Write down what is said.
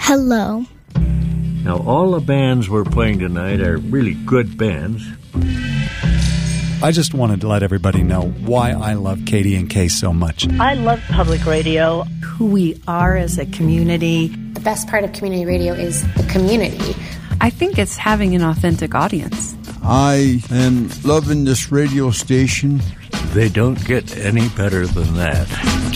Hello. Now, all the bands we're playing tonight are really good bands. I just wanted to let everybody know why I love Katie and Kay so much. I love public radio. Who we are as a community. The best part of community radio is the community. I think it's having an authentic audience. I am loving this radio station. They don't get any better than that.